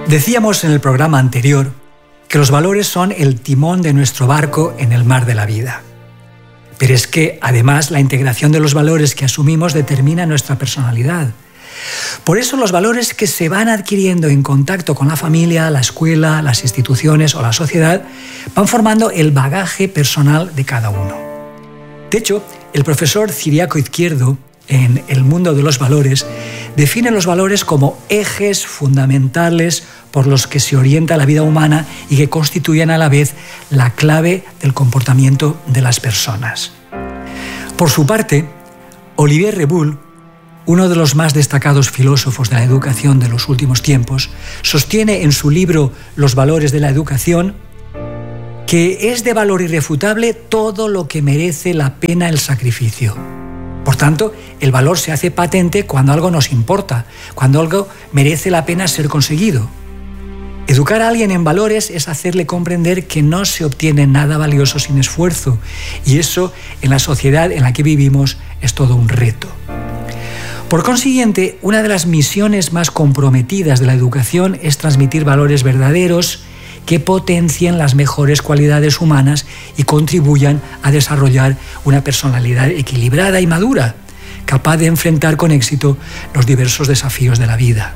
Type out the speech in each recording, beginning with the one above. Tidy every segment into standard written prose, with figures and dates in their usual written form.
Decíamos en el programa anterior que los valores son el timón de nuestro barco en el mar de la vida. Pero es que, además, la integración de los valores que asumimos determina nuestra personalidad. Por eso los valores que se van adquiriendo en contacto con la familia, la escuela, las instituciones o la sociedad van formando el bagaje personal de cada uno. De hecho, el profesor Ciriaco Izquierdo, en El mundo de los valores, define los valores como ejes fundamentales por los que se orienta la vida humana y que constituyen a la vez la clave del comportamiento de las personas. Por su parte, Olivier Rebull, uno de los más destacados filósofos de la educación de los últimos tiempos, sostiene en su libro Los valores de la educación que es de valor irrefutable todo lo que merece la pena el sacrificio. Por tanto, el valor se hace patente cuando algo nos importa, cuando algo merece la pena ser conseguido. Educar a alguien en valores es hacerle comprender que no se obtiene nada valioso sin esfuerzo, y eso, en la sociedad en la que vivimos, es todo un reto. Por consiguiente, una de las misiones más comprometidas de la educación es transmitir valores verdaderos que potencien las mejores cualidades humanas y contribuyan a desarrollar una personalidad equilibrada y madura, capaz de enfrentar con éxito los diversos desafíos de la vida.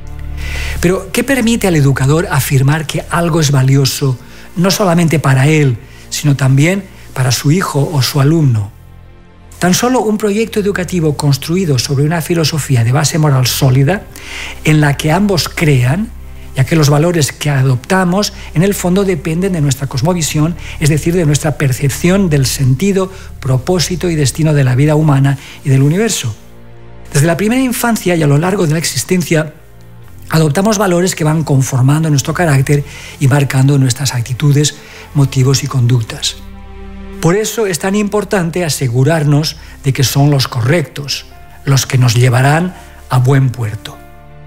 Pero, ¿qué permite al educador afirmar que algo es valioso no solamente para él, sino también para su hijo o su alumno? Tan solo un proyecto educativo construido sobre una filosofía de base moral sólida, en la que ambos crean, ya que los valores que adoptamos en el fondo dependen de nuestra cosmovisión, es decir, de nuestra percepción del sentido, propósito y destino de la vida humana y del universo. Desde la primera infancia y a lo largo de la existencia, adoptamos valores que van conformando nuestro carácter y marcando nuestras actitudes, motivos y conductas. Por eso es tan importante asegurarnos de que son los correctos, los que nos llevarán a buen puerto.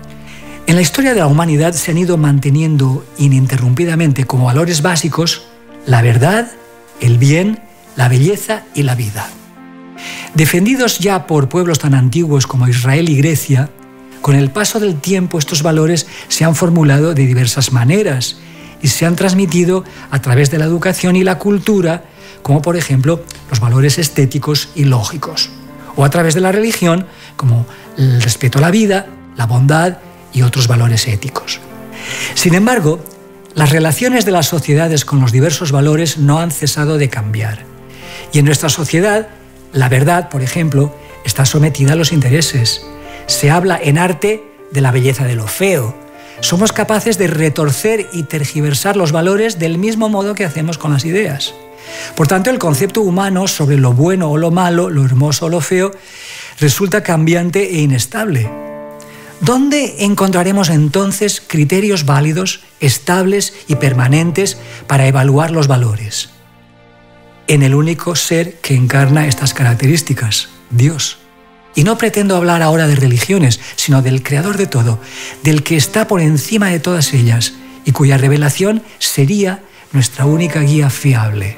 En la historia de la humanidad se han ido manteniendo ininterrumpidamente como valores básicos la verdad, el bien, la belleza y la vida. Defendidos ya por pueblos tan antiguos como Israel y Grecia, con el paso del tiempo estos valores se han formulado de diversas maneras y se han transmitido a través de la educación y la cultura, como por ejemplo los valores estéticos y lógicos, o a través de la religión, como el respeto a la vida, la bondad y otros valores éticos. Sin embargo, las relaciones de las sociedades con los diversos valores no han cesado de cambiar. Y en nuestra sociedad, la verdad, por ejemplo, está sometida a los intereses. Se habla en arte de la belleza de lo feo. Somos capaces de retorcer y tergiversar los valores del mismo modo que hacemos con las ideas. Por tanto, el concepto humano sobre lo bueno o lo malo, lo hermoso o lo feo, resulta cambiante e inestable. ¿Dónde encontraremos entonces criterios válidos, estables y permanentes para evaluar los valores? En el único ser que encarna estas características, Dios. Y no pretendo hablar ahora de religiones, sino del creador de todo, del que está por encima de todas ellas y cuya revelación sería nuestra única guía fiable.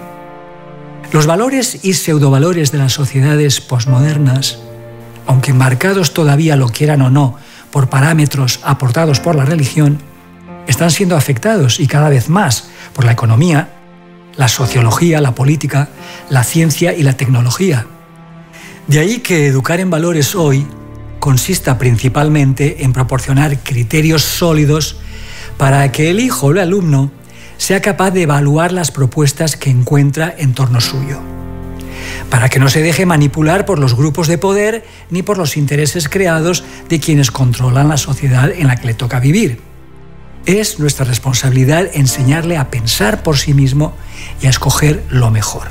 Los valores y pseudovalores de las sociedades posmodernas, aunque marcados todavía, lo quieran o no, por parámetros aportados por la religión, están siendo afectados y cada vez más por la economía, la sociología, la política, la ciencia y la tecnología. De ahí que educar en valores hoy consista principalmente en proporcionar criterios sólidos para que el hijo o el alumno sea capaz de evaluar las propuestas que encuentra en torno suyo, para que no se deje manipular por los grupos de poder ni por los intereses creados de quienes controlan la sociedad en la que le toca vivir. Es nuestra responsabilidad enseñarle a pensar por sí mismo y a escoger lo mejor.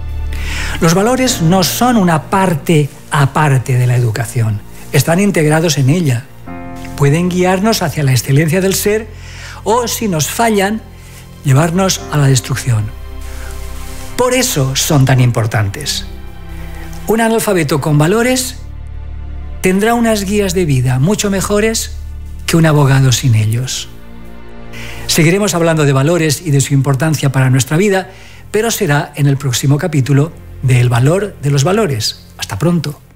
Los valores no son una parte aparte de la educación, están integrados en ella. Pueden guiarnos hacia la excelencia del ser o, si nos fallan, llevarnos a la destrucción. Por eso son tan importantes. Un analfabeto con valores tendrá unas guías de vida mucho mejores que un abogado sin ellos. Seguiremos hablando de valores y de su importancia para nuestra vida, pero será en el próximo capítulo de El valor de los valores. Hasta pronto.